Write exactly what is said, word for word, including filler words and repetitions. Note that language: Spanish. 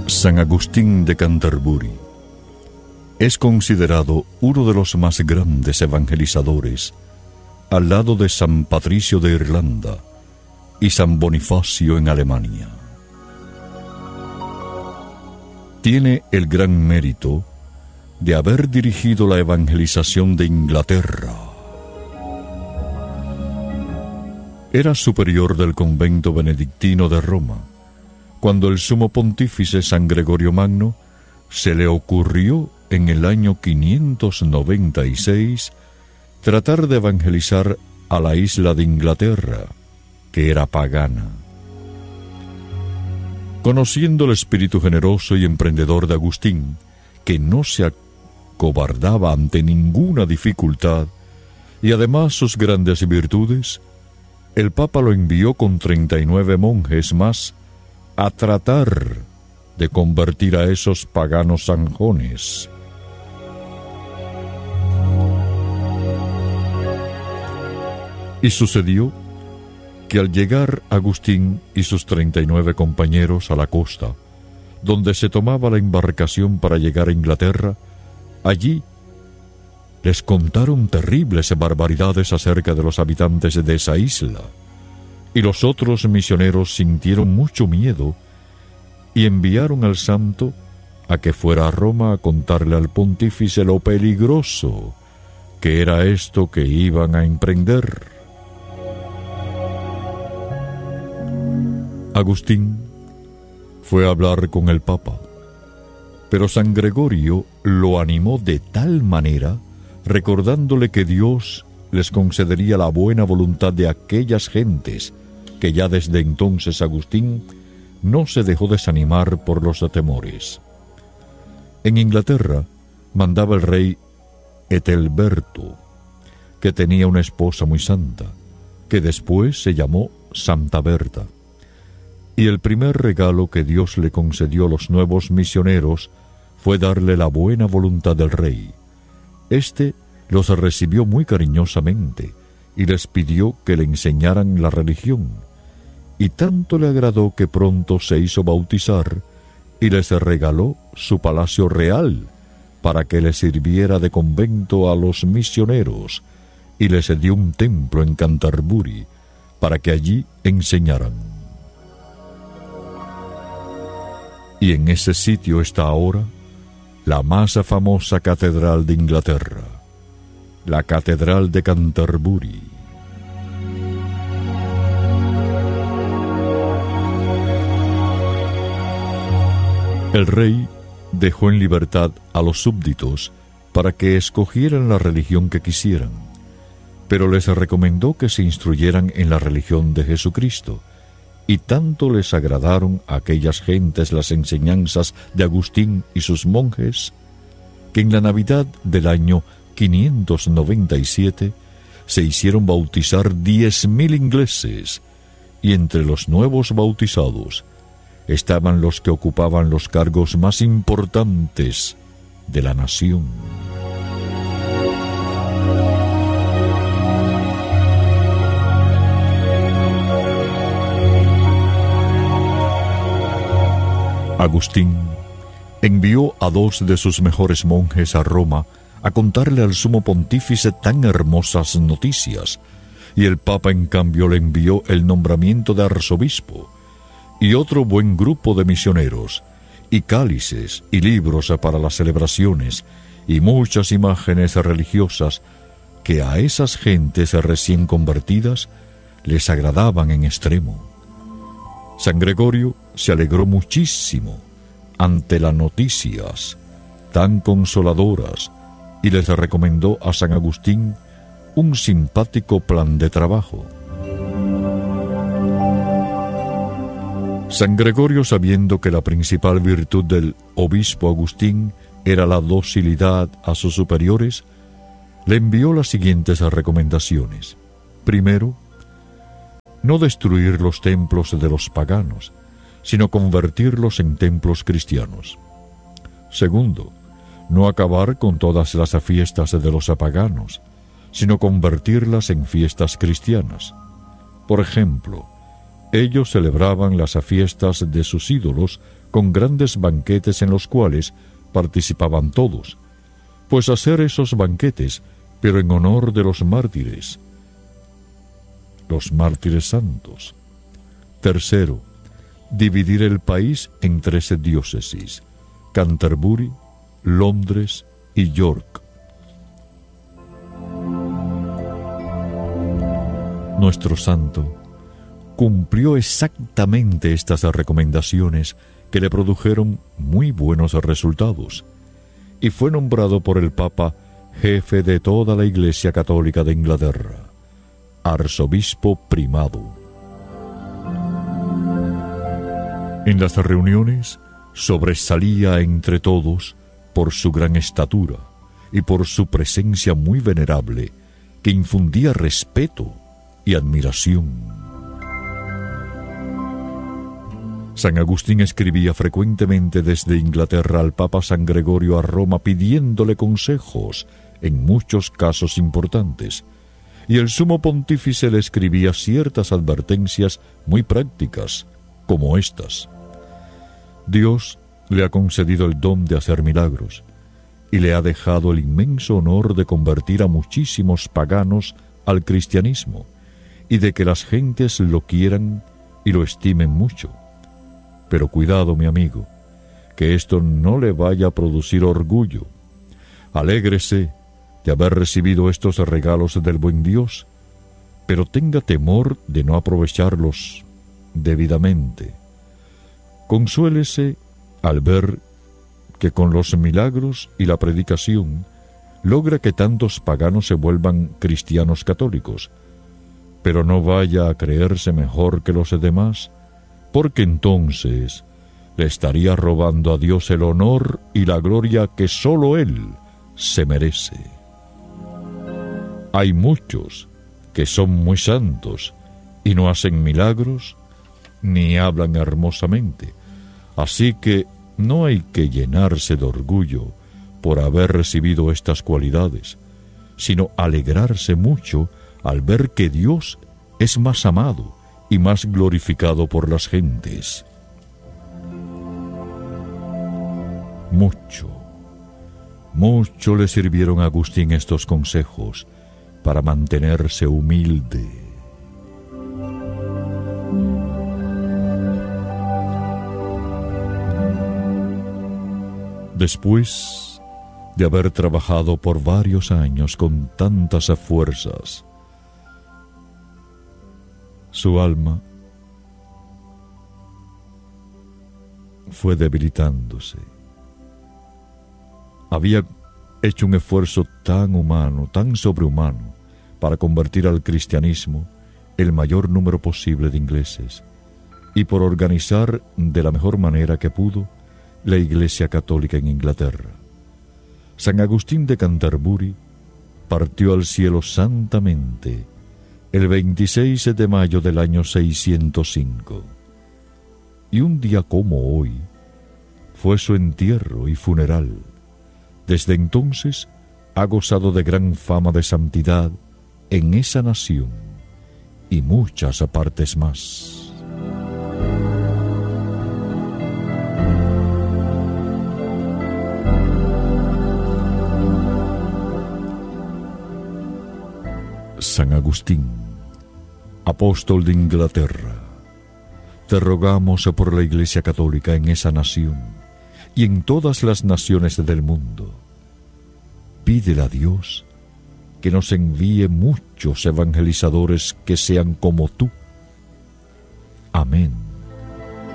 San Agustín de Canterbury es considerado uno de los más grandes evangelizadores, al lado de San Patricio de Irlanda y San Bonifacio en Alemania. Tiene el gran mérito de haber dirigido la evangelización de Inglaterra. Era superior del convento benedictino de Roma, cuando el sumo pontífice San Gregorio Magno se le ocurrió en el año quinientos noventa y seis tratar de evangelizar a la isla de Inglaterra, que era pagana. Conociendo el espíritu generoso y emprendedor de Agustín, que no se acobardaba ante ninguna dificultad, y además sus grandes virtudes, el Papa lo envió con treinta y nueve monjes más a tratar de convertir a esos paganos zanjones. Y sucedió que al llegar Agustín y sus treinta y nueve compañeros a la costa, donde se tomaba la embarcación para llegar a Inglaterra, allí les contaron terribles barbaridades acerca de los habitantes de esa isla, y los otros misioneros sintieron mucho miedo y enviaron al santo a que fuera a Roma a contarle al pontífice lo peligroso que era esto que iban a emprender. Agustín fue a hablar con el Papa, pero San Gregorio lo animó de tal manera, recordándole que Dios les concedería la buena voluntad de aquellas gentes, que ya desde entonces Agustín no se dejó desanimar por los temores. En Inglaterra mandaba el rey Etelberto, que tenía una esposa muy santa, que después se llamó Santa Berta. Y el primer regalo que Dios le concedió a los nuevos misioneros fue darle la buena voluntad del rey. Este los recibió muy cariñosamente y les pidió que le enseñaran la religión, y tanto le agradó que pronto se hizo bautizar y les regaló su palacio real para que les sirviera de convento a los misioneros, y les dio un templo en Canterbury para que allí enseñaran. Y en ese sitio está ahora la más famosa catedral de Inglaterra, la Catedral de Canterbury. El rey dejó en libertad a los súbditos para que escogieran la religión que quisieran, pero les recomendó que se instruyeran en la religión de Jesucristo, y tanto les agradaron a aquellas gentes las enseñanzas de Agustín y sus monjes, que en la Navidad del año quinientos noventa y siete se hicieron bautizar diez mil ingleses, y entre los nuevos bautizados estaban los que ocupaban los cargos más importantes de la nación. Agustín envió a dos de sus mejores monjes a Roma a contarle al sumo pontífice tan hermosas noticias, y el Papa en cambio le envió el nombramiento de arzobispo y otro buen grupo de misioneros, y cálices y libros para las celebraciones, y muchas imágenes religiosas que a esas gentes recién convertidas les agradaban en extremo. San Gregorio se alegró muchísimo ante las noticias tan consoladoras y les recomendó a San Agustín un simpático plan de trabajo. San Gregorio, sabiendo que la principal virtud del obispo Agustín era la docilidad a sus superiores, le envió las siguientes recomendaciones. Primero, no destruir los templos de los paganos, sino convertirlos en templos cristianos. Segundo, no acabar con todas las fiestas de los paganos, sino convertirlas en fiestas cristianas. Por ejemplo, Ellos celebraban las fiestas de sus ídolos con grandes banquetes en los cuales participaban todos, pues hacer esos banquetes, pero en honor de los mártires, los mártires santos. Tercero, dividir el país en trece diócesis: Canterbury, Londres y York. Nuestro santo cumplió exactamente estas recomendaciones que le produjeron muy buenos resultados, y fue nombrado por el Papa jefe de toda la Iglesia Católica de Inglaterra, arzobispo primado. En las reuniones sobresalía entre todos por su gran estatura y por su presencia muy venerable, que infundía respeto y admiración. San Agustín escribía frecuentemente desde Inglaterra al Papa San Gregorio a Roma pidiéndole consejos en muchos casos importantes, y el sumo pontífice le escribía ciertas advertencias muy prácticas, como estas. Dios le ha concedido el don de hacer milagros, y le ha dejado el inmenso honor de convertir a muchísimos paganos al cristianismo, y de que las gentes lo quieran y lo estimen mucho. Pero cuidado, mi amigo, que esto no le vaya a producir orgullo. Alégrese de haber recibido estos regalos del buen Dios, pero tenga temor de no aprovecharlos debidamente. Consuélese al ver que con los milagros y la predicación logra que tantos paganos se vuelvan cristianos católicos, pero no vaya a creerse mejor que los demás, porque entonces le estaría robando a Dios el honor y la gloria que sólo Él se merece. Hay muchos que son muy santos y no hacen milagros ni hablan hermosamente, así que no hay que llenarse de orgullo por haber recibido estas cualidades, sino alegrarse mucho al ver que Dios es más amado y más glorificado por las gentes. Mucho, mucho le sirvieron a Agustín estos consejos para mantenerse humilde. Después de haber trabajado por varios años con tantas fuerzas, su alma fue debilitándose. Había hecho un esfuerzo tan humano, tan sobrehumano, para convertir al cristianismo el mayor número posible de ingleses y por organizar de la mejor manera que pudo la Iglesia Católica en Inglaterra. San Agustín de Canterbury partió al cielo santamente el veintiséis de mayo del año seiscientos cinco, y un día como hoy fue su entierro y funeral. Desde entonces ha gozado de gran fama de santidad en esa nación y muchas partes más. San Agustín, apóstol de Inglaterra, te rogamos por la Iglesia Católica en esa nación y en todas las naciones del mundo. Pídele a Dios que nos envíe muchos evangelizadores que sean como tú. Amén.